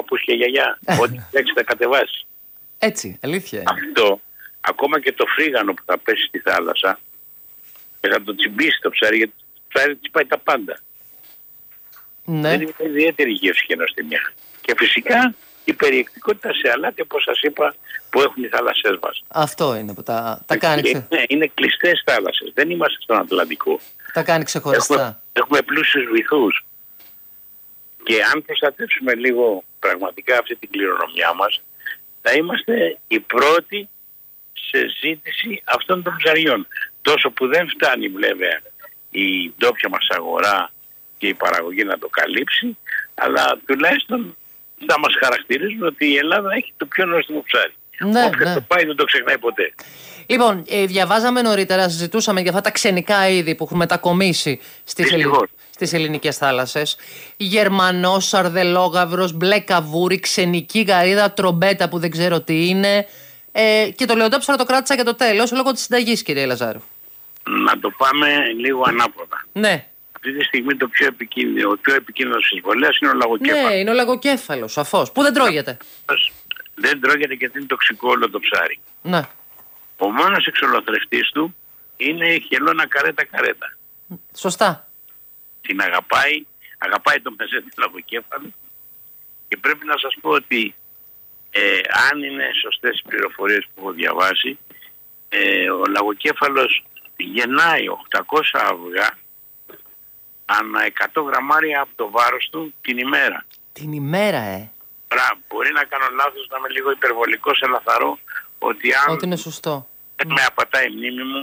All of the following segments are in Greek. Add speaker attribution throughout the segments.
Speaker 1: παππούς και γιαγιά. Ό,τι φτιάξει θα κατεβάσει.
Speaker 2: Έτσι, αλήθεια είναι.
Speaker 1: Αυτό, ακόμα και το φρίγανο που θα πέσει στη θάλασσα και θα το τσιμπήσει το ψάρι, γιατί το ψάρι τσιπάει τα πάντα.
Speaker 2: Ναι.
Speaker 1: Δεν είναι ιδιαίτερη γεύση και νοστιμιά. Και φυσικά η περιεκτικότητα σε αλάτι, όπως σας είπα, που έχουν οι θάλασσές μας.
Speaker 2: Αυτό είναι που τα κάνει.
Speaker 1: Ναι, είναι κλειστές θάλασσες. Δεν είμαστε στον Ατλαντικό.
Speaker 2: Τα κάνει ξεχωριστά.
Speaker 1: Έχουμε πλούσιους βυθούς. Και αν προστατεύσουμε λίγο πραγματικά αυτή την κληρονομιά μας, θα είμαστε οι πρώτοι σε ζήτηση αυτών των ψαριών. Τόσο που δεν φτάνει βέβαια η ντόπια μας αγορά και η παραγωγή να το καλύψει, αλλά τουλάχιστον θα μας χαρακτηρίζουν ότι η Ελλάδα έχει το πιο νόστιμο ψάρι.
Speaker 2: Ναι,
Speaker 1: Όποιος
Speaker 2: ναι.
Speaker 1: το πάει δεν το ξεχνάει ποτέ.
Speaker 2: Λοιπόν, διαβάζαμε νωρίτερα, συζητούσαμε για αυτά τα ξενικά είδη που έχουν μετακομίσει στις ελληνικές θάλασσες. Γερμανός, σαρδελόγαυρος, μπλε καβούρι, ξενική γαρίδα, τρομπέτα που δεν ξέρω τι είναι. Και το λεοντόψαρο το κράτησα για το τέλος λόγω της συνταγής, κύριε Λαζάρου.
Speaker 1: Να το πάμε λίγο ανάποδα.
Speaker 2: Ναι.
Speaker 1: Αυτή τη στιγμή ο πιο επικίνδυνος εισβολέας είναι ο λαγοκέφαλος.
Speaker 2: Ναι, είναι ο λαγοκέφαλος, σαφώς. Που δεν τρώγεται.
Speaker 1: Δεν τρώγεται γιατί είναι τοξικό όλο το ψάρι.
Speaker 2: Ναι.
Speaker 1: Ο μόνος εξολοθρευτής του είναι η χελώνα καρέτα.
Speaker 2: Σωστά.
Speaker 1: Την αγαπάει το μεζέτη λαγοκέφαλο και πρέπει να σας πω ότι αν είναι σωστές οι πληροφορίες που έχω διαβάσει, ο λαγοκέφαλος γεννάει 800 αυγά ανά 100 γραμμάρια από το βάρος του την ημέρα.
Speaker 2: Την ημέρα,
Speaker 1: Μπορεί να κάνω λάθος, να είμαι λίγο υπερβολικός, αλλά θαρώ ότι αν
Speaker 2: ότι είναι σωστό.
Speaker 1: δεν με απατάει η μνήμη μου,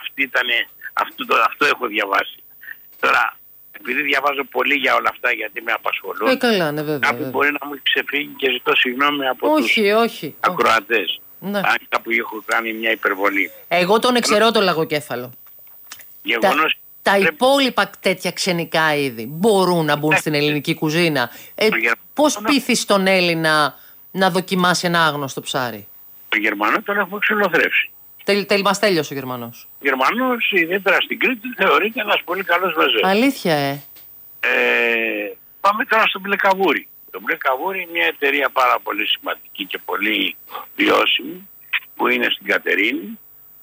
Speaker 1: αυτό έχω διαβάσει. Τώρα, επειδή διαβάζω πολύ για όλα αυτά, γιατί με απασχολούν,
Speaker 2: Καλά, ναι, βέβαια.
Speaker 1: κάποιοι μπορεί να μου ξεφύγει και ζητώ συγγνώμη από τους ακροατές.
Speaker 2: Ναι.
Speaker 1: Αν κάπου έχω κάνει μια υπερβολή.
Speaker 2: Εγώ τον εξαιρώ το λαγοκέφαλο.
Speaker 1: Γεγονός.
Speaker 2: Τα υπόλοιπα τέτοια ξενικά είδη μπορούν να μπουν στην ελληνική κουζίνα. Πώς πείθεις τον Έλληνα να δοκιμάσει ένα άγνωστο ψάρι?
Speaker 1: Το Γερμανό τον έχουμε εξολοθρεύσει.
Speaker 2: Μας τέλειωσε ο Γερμανός.
Speaker 1: Ο Γερμανός, ιδιαίτερα στην Κρήτη, θεωρείται ένας πολύ καλός μεζέ.
Speaker 2: Αλήθεια,
Speaker 1: Πάμε τώρα στο μπλε καβούρι. Το μπλε καβούρι είναι μια εταιρεία πάρα πολύ σημαντική και πολύ βιώσιμη που είναι στην Κατερίνη.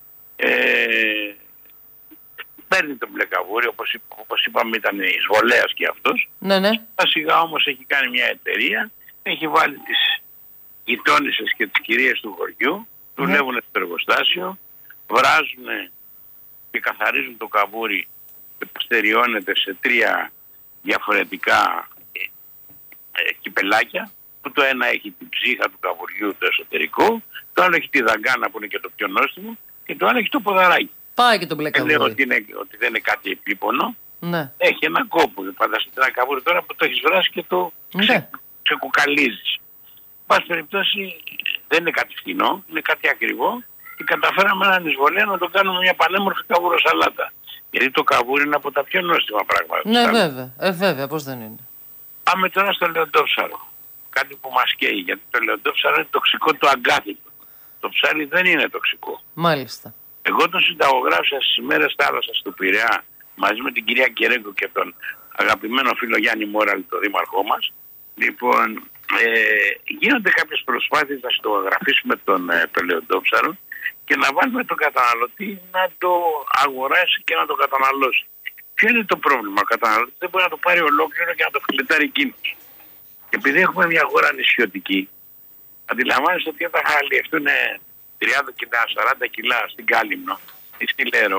Speaker 1: Παίρνει το μπλε καβούρι, όπως είπαμε ήταν εισβολέας και αυτός.
Speaker 2: Ναι.
Speaker 1: Σιγά όμως έχει κάνει μια εταιρεία, έχει βάλει τις γειτόνισσες και τις κυρίες του χωριού, δουλεύουν στο εργοστάσιο, βράζουν και καθαρίζουν το καβούρι και παστεριώνεται σε 3 διαφορετικά κυπελάκια, που το ένα έχει την ψύχα του καβουριού, το εσωτερικό, το άλλο έχει τη δαγκάνα που είναι και το πιο νόστιμο και το άλλο έχει το ποδαράκι.
Speaker 2: Πάει και το μπλε καβούρι.
Speaker 1: Δεν λέω ότι δεν είναι κάτι επίπονο.
Speaker 2: Ναι.
Speaker 1: Έχει ένα κόπο. Φανταστείτε ένα καβούρι τώρα που το έχεις βράσει και το ξεκουκαλίζεις. Πάση περιπτώσει δεν είναι κάτι φθηνό, είναι κάτι ακριβό και καταφέραμε έναν εισβολέα να το κάνουμε μια πανέμορφη καβουροσαλάτα. Γιατί το καβούρι είναι από τα πιο νόστιμα πράγματα.
Speaker 2: Ναι, βέβαια, πώς δεν είναι.
Speaker 1: Πάμε τώρα στο λεοντόψαρο. Κάτι που μας καίει, γιατί το λεοντόψαρο είναι τοξικό το αγκάθιτο. Το ψάρι δεν είναι τοξικό.
Speaker 2: Μάλιστα.
Speaker 1: Εγώ τον συνταγογράφησα στις ημέρες θάλασσας του Πειραιά μαζί με την κυρία Κερέγκο και τον αγαπημένο φίλο Γιάννη Μόραλη, τον δήμαρχό μας. Λοιπόν, γίνονται κάποιες προσπάθειες να συνταγογραφήσουμε το λεοντόψαρο και να βάλουμε τον καταναλωτή να το αγοράσει και να το καταναλώσει. Ποιο είναι το πρόβλημα? Ο καταναλωτής δεν μπορεί να το πάρει ολόκληρο και να το φιλετάρει εκείνος. Και επειδή έχουμε μια χώρα νησιωτική, αντιλαμβάνεστε ότι όταν θα αλλιευτούν 30 κιλά, 40 κιλά στην Κάλυμνο ή στη Λέρο,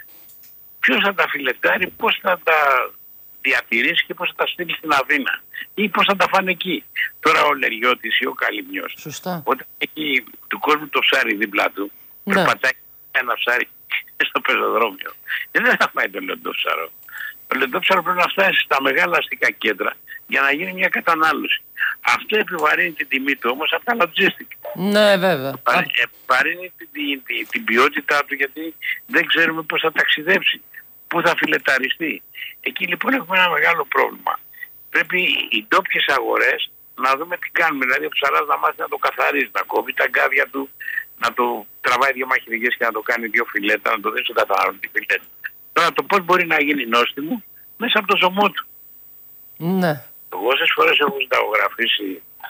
Speaker 1: ποιος θα τα φιλετάρει, πώς θα τα διατηρήσει και πώς θα τα στείλει στην Αθήνα ή πώς θα τα φάνε εκεί. Τώρα ο Λεριώτης ή ο Καλυμνιός, όταν έχει του κόσμου το ψάρι δίπλα του, περπατάει ένα ψάρι στο πεζοδρόμιο, δεν θα πάει το λεοντόψαρο. Το λεοντόψαρο πρέπει να φτάσει στα μεγάλα αστικά κέντρα για να γίνει μια κατανάλωση. Αυτό επιβαρύνει την τιμή του όμως από τα logistic.
Speaker 2: Ναι, βέβαια.
Speaker 1: Επιβαρύνει την ποιότητά του, γιατί δεν ξέρουμε πώς θα ταξιδέψει, πού θα φιλεταριστεί. Εκεί λοιπόν έχουμε ένα μεγάλο πρόβλημα. Πρέπει οι ντόπιες αγορές να δούμε τι κάνουμε. Δηλαδή ο ψαράς να μάθει να το καθαρίζει, να κόβει τα γκάδια του, να το τραβάει 2 μαχαιριές και να το κάνει 2 φιλέτα, να το δει στον καταναλωτή φιλέτα. Τώρα το πώς μπορεί να γίνει νόστιμο μέσα από το ζωμό του.
Speaker 2: Ναι.
Speaker 1: Εγώ όσες φορές έχω συνταγογραφήσει